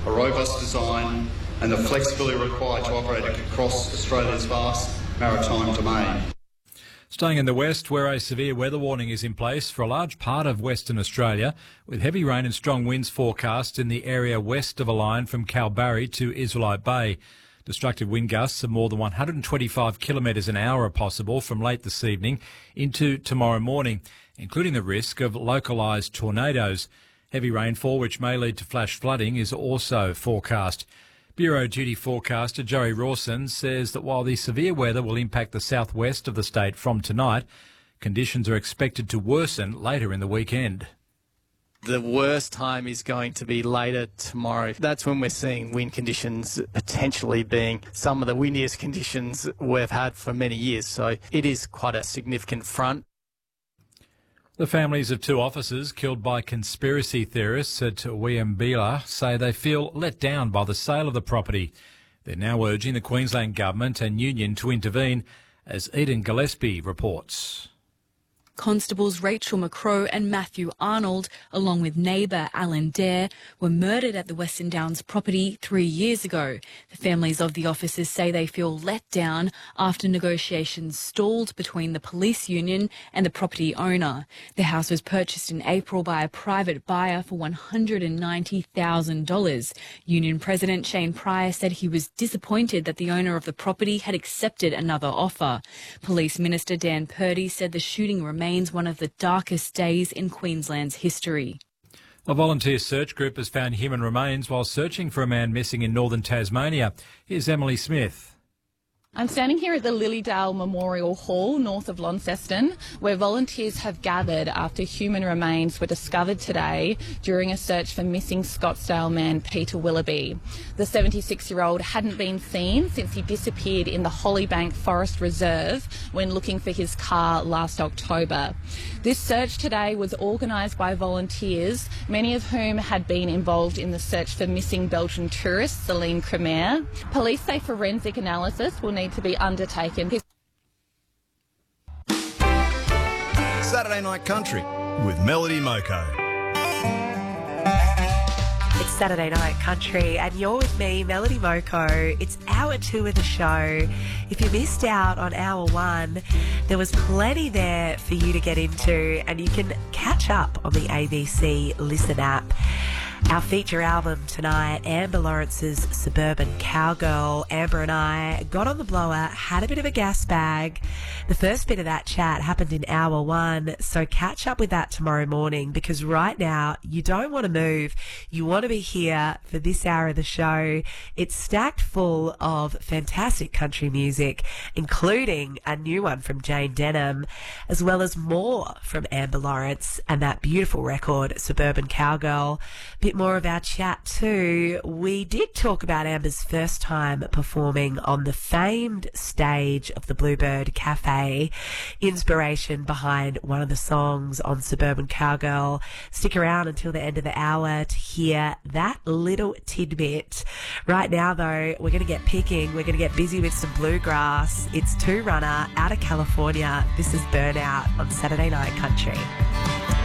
a robust design and the flexibility required to operate across Australia's vast maritime domain. Staying in the west, where a severe weather warning is in place for a large part of Western Australia, with heavy rain and strong winds forecast in the area west of a line from Kalbarri to Israelite Bay. Destructive wind gusts of more than 125 kilometres an hour are possible from late this evening into tomorrow morning, including the risk of localised tornadoes. Heavy rainfall, which may lead to flash flooding, is also forecast. Bureau Duty forecaster Joey Rawson says that while the severe weather will impact the southwest of the state from tonight, conditions are expected to worsen later in the weekend. The worst time is going to be later tomorrow. That's when we're seeing wind conditions potentially being some of the windiest conditions we've had for many years. So it is quite a significant front. The families of two officers killed by conspiracy theorists at Wieambilla say they feel let down by the sale of the property. They're now urging the Queensland Government and Union to intervene, as Eden Gillespie reports. Constables Rachel McCrow and Matthew Arnold, along with neighbour Alan Dare, were murdered at the Western Downs property 3 years ago. The families of the officers say they feel let down after negotiations stalled between the police union and the property owner. The house was purchased in April by a private buyer for $190,000. Union President Shane Pryor said he was disappointed that the owner of the property had accepted another offer. Police Minister Dan Purdy said the shooting remains one of the darkest days in Queensland's history. A volunteer search group has found human remains while searching for a man missing in northern Tasmania. Here's Emily Smith. I'm standing here at the Lilydale Memorial Hall, north of Launceston, where volunteers have gathered after human remains were discovered today during a search for missing Scottsdale man Peter Willoughby. The 76-year-old hadn't been seen since he disappeared in the Hollybank Forest Reserve when looking for his car last October. This search today was organised by volunteers, many of whom had been involved in the search for missing Belgian tourist Celine Cremier. Police say forensic analysis will need to be undertaken. Saturday Night Country with Melody Moko. It's Saturday Night Country and you're with me, Melody Moko. It's hour 2 of the show. If you missed out on hour 1, there was plenty there for you to get into and you can catch up on the ABC Listen app. Our feature album tonight, Amber Lawrence's Suburban Cowgirl. Amber and I got on the blower, had a bit of a gas bag. The first bit of that chat happened in hour 1, so catch up with that tomorrow morning because right now you don't want to move. You want to be here for this hour of the show. It's stacked full of fantastic country music, including a new one from Jane Denham, as well as more from Amber Lawrence and that beautiful record, Suburban Cowgirl. Bit more of our chat too. We did talk about Amber's first time performing on the famed stage of the Bluebird Cafe, inspiration behind one of the songs on Suburban Cowgirl. Stick around until the end of the hour to hear that little tidbit. Right now though, we're going to get picking. We're going to get busy with some bluegrass. It's Two Runner out of California. This is Burnout on Saturday Night Country.